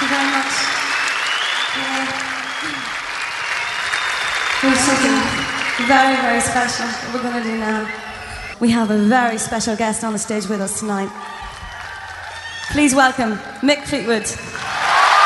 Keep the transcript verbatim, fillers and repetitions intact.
you very much. We have something very, very special that we're going to do now. We have a very special guest on the stage with us tonight. Please welcome Mick Fleetwood.